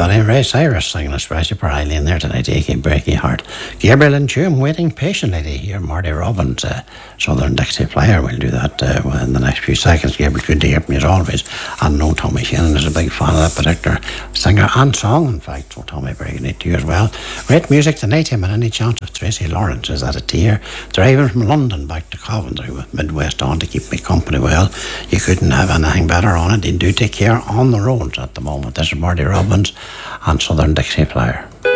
Benny Ray Cyrus singing a special for Eileen there tonight, Achy Breaky Heart. Gabriel and Jim waiting patiently to hear Marty Robbins, Southern Dixie Flyer. We'll do that in the next few seconds. Gabriel, good to hear from you as always. And no, Tommy Shannon is a big fan of that particular singer and song, in fact. So Tommy, very good to you as well. Great music tonight, him and Any Chance of Tracy Lawrence is at a tier. Driving from London back to Coventry with Midwest on to keep me company. Well, you couldn't have anything better on it. They do take care on the roads at the moment. This is Marty Robbins and Southern Dixie Flyer.